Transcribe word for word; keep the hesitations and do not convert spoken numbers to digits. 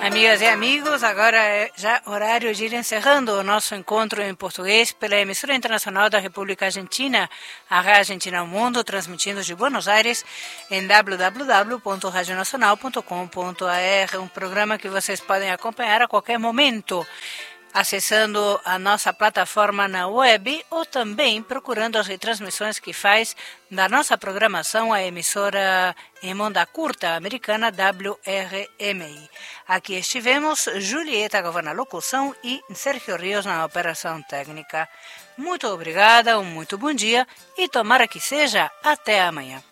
Amigas e amigos, agora é já horário de ir encerrando o nosso encontro em português pela emissora internacional da República Argentina, a Rádio Argentina ao Mundo, transmitindo de Buenos Aires em w w w ponto radio nacional ponto com ponto a r, um programa que vocês podem acompanhar a qualquer momento, acessando a nossa plataforma na web ou também procurando as retransmissões que faz da nossa programação a emissora em onda curta americana W R M I. Aqui estivemos Julieta Galvão na locução e Sérgio Rios na operação técnica. Muito obrigada, um muito bom dia e tomara que seja até amanhã.